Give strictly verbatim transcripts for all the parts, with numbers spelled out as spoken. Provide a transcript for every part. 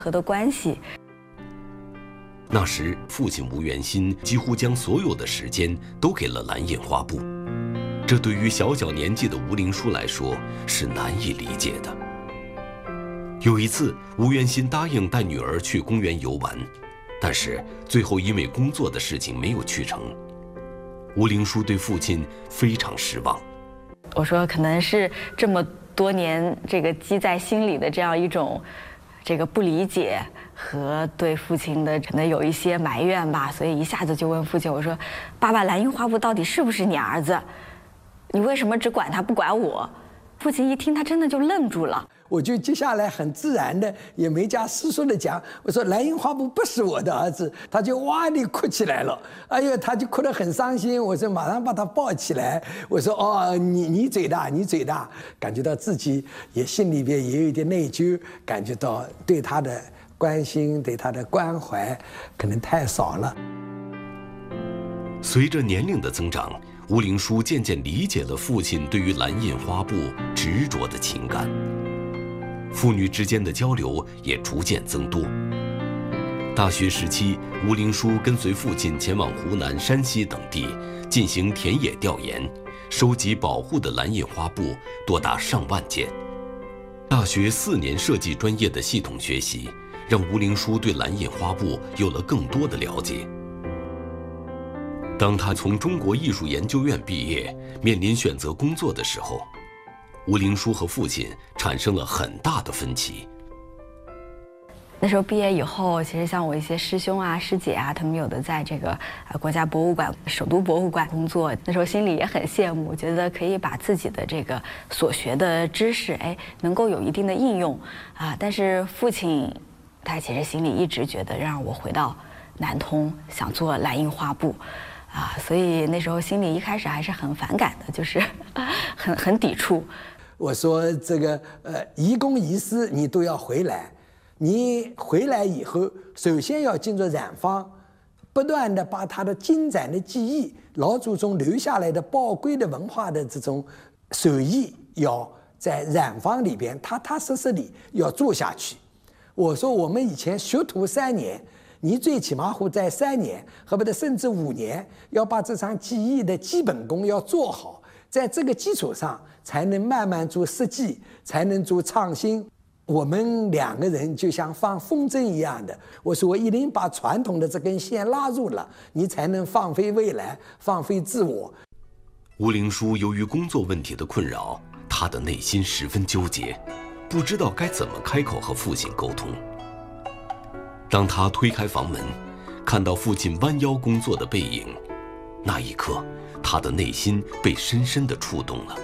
和的关系。 那时，父亲吴元新几乎将所有的时间都给了蓝印花布，这对于小小年纪的吴灵书来说是难以理解的。有一次，吴元新答应带女儿去公园游玩，但是最后因为工作的事情没有去成。吴灵书对父亲非常失望。 我说，可能是这么多年这个积在心里的这样一种这个不理解和对父亲的可能有一些埋怨吧，所以一下子就问父亲，我说：“爸爸，蓝印花布到底是不是你儿子？你为什么只管他不管我？”父亲一听，他真的就愣住了。 我就接下来很自然的，也没加思索的讲，我说蓝印花布不是我的儿子，他就哇地哭起来了，哎呦，他就哭得很伤心。我说马上把他抱起来，我说哦，你你嘴大，你嘴大，感觉到自己也心里边也有一点内疚，感觉到对他的关心，对他的关怀可能太少了。 随着年龄的增长，吴灵书渐渐理解了父亲对于蓝印花布执着的情感。父女之间的交流也逐渐增多。大学时期，吴灵书跟随父亲前往湖南、山西等地进行田野调研，收集保护的蓝印花布多达上万件。大学四年设计专业的系统学习，让吴灵书对蓝印花布有了更多的了解。当他从中国艺术研究院毕业，面临选择工作的时候，吴灵书和父亲产生了很大的分歧。 那时候毕业以后，其实像我一些师兄啊、师姐啊，他们有的在这个呃国家博物馆、首都博物馆工作，那时候心里也很羡慕，觉得可以把自己的这个所学的知识，哎，能够有一定的应用啊。但是父亲，他其实心里一直觉得让我回到南通，想做蓝印花布。啊，所以那时候心里一开始还是很反感的，就是很很抵触。 我说这个呃，移公移私你都要回来，你回来以后，首先要进入染坊，不断的把他的精湛的技艺、老祖宗留下来的宝贵的文化的这种手艺，要在染坊里边踏踏实实地要做下去。我说我们以前学徒三年。你最起码会在三年，恨不得甚至五年，要把这场技艺的基本功要做好，在这个基础上，才能慢慢做设计，才能做创新。我们两个人就像放风筝一样的，我说我一定把传统的这根线拉住了，你才能放飞未来，放飞自我。 吴灵书由于工作问题的困扰，他的内心十分纠结，不知道该怎么开口和父亲沟通。当他推开房门，看到父亲弯腰工作的背影，那一刻，他的内心被深深地触动了。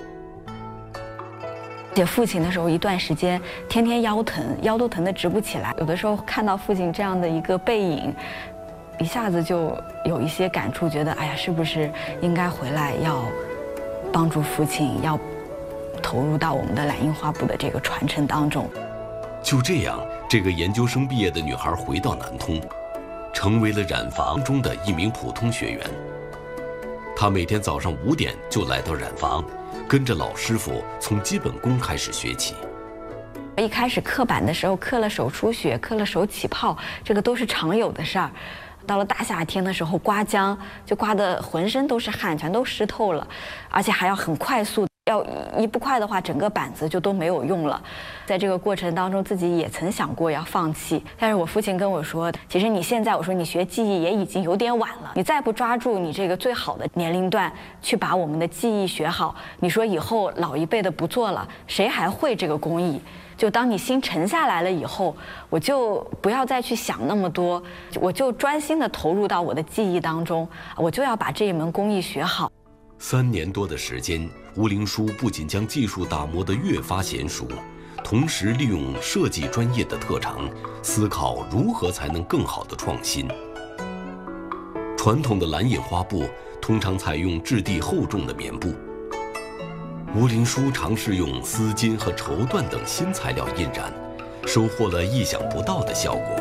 而且父亲那时候一段时间天天腰疼，腰都疼得直不起来。有的时候看到父亲这样的一个背影，一下子就有一些感触，觉得哎呀，是不是应该回来要帮助父亲，要投入到我们的蓝印花布的这个传承当中。 就这样，这个研究生毕业的女孩回到南通，成为了染坊中的一名普通学员。她每天早上五点就来到染坊，跟着老师傅从基本功开始学起。 一开始刻板的时候，刻了手出血，刻了手起泡，这个都是常有的事儿。到了大夏天的时候，刮浆就刮得浑身都是汗，全都湿透了，而且还要很快速。要一不快的话，整个板子就都没有用了。在这个过程当中，自己也曾想过要放弃，但是我父亲跟我说，其实你现在，我说你学技艺也已经有点晚了，你再不抓住你这个最好的年龄段去把我们的技艺学好，你说以后老一辈的不做了，谁还会这个工艺？就当你心沉下来了以后，我就不要再去想那么多，我就专心的投入到我的技艺当中，我就要把这一门工艺学好。 三年多的时间，吴灵书不仅将技术打磨得越发娴熟，同时利用设计专业的特长，思考如何才能更好的创新。传统的蓝印花布通常采用质地厚重的棉布，吴灵书尝试用丝巾和绸缎等新材料印染，收获了意想不到的效果。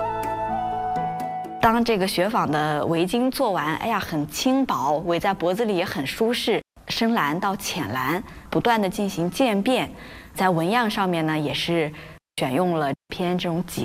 当这个雪纺的围巾做完，哎呀，很轻薄，围在脖子里也很舒适。深蓝到浅蓝，不断的进行渐变，在纹样上面呢，也是选用了偏这种几